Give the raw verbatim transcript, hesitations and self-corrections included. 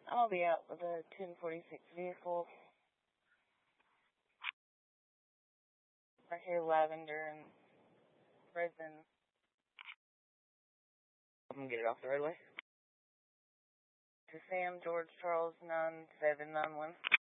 I'll be out with a ten forty-six vehicle. Right here, Lavender and Resin. I'm gonna get it off the roadway. To Sam, George Charles, nine seven nine one.